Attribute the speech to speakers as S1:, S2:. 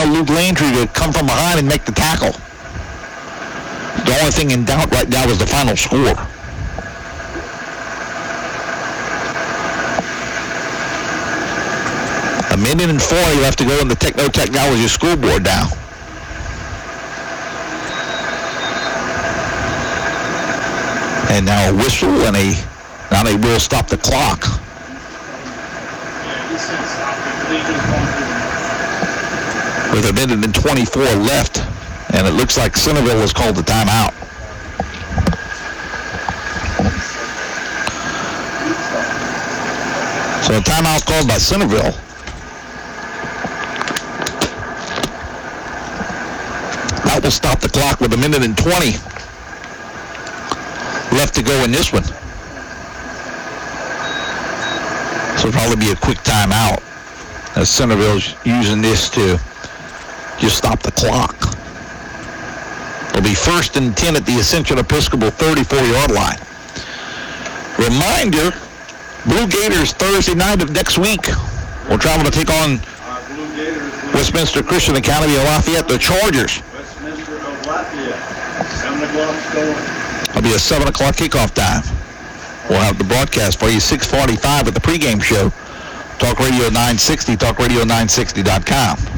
S1: allow Luke Landry to come from behind and make the tackle. The only thing in doubt right now is the final score. A minute and 40 left to go in the Techno Technology scoreboard now. And now a whistle and now they will stop the clock. With a minute and 24 left, and it looks like Centerville has called the timeout. So a timeout called by Centerville. That will stop the clock with a minute and 20 left to go in this one. So it'll probably be a quick timeout as Centerville's using this to just stop the clock. It'll be 1st and 10 at the Ascension Episcopal 34-yard line. Reminder, Blue Gators Thursday night of next week will travel to take on Westminster Christian Academy of Lafayette, the Chargers.
S2: Westminster of Lafayette, 7 o'clock going.
S1: It'll be a 7 o'clock kickoff time. We'll have the broadcast for you 6:45 at the pregame show. Talk Radio 960, talkradio960.com.